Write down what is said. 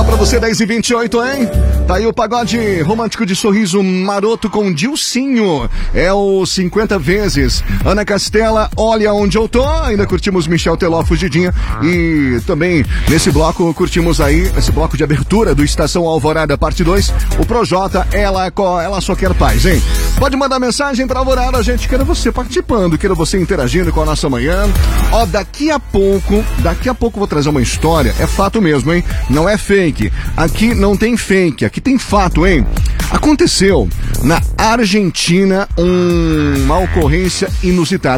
pra você, 10h28, hein? Tá aí o pagode romântico de Sorriso Maroto com Dilcinho. É o 50 vezes. Ana Castela, Olha Onde Eu Tô. Ainda curtimos Michel Teló, Fugidinha. E também nesse bloco curtimos aí, esse bloco de abertura do Estação Alvorada, parte 2. O Projota, ela só quer paz, hein? Pode mandar mensagem pra Alvorada, a gente quer você participando, quer você interagindo com a nossa manhã. Ó, daqui a pouco vou trazer uma história, é fato mesmo, hein? Não é fake. Aqui não tem fake, aqui tem fato, hein? Aconteceu na Argentina uma ocorrência inusitada.